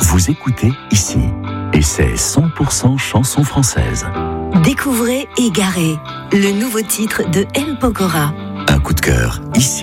Vous écoutez ici. Et c'est 100% chansons françaises. Découvrez Égaré, le nouveau titre de M. Pokora. Un coup de cœur ici.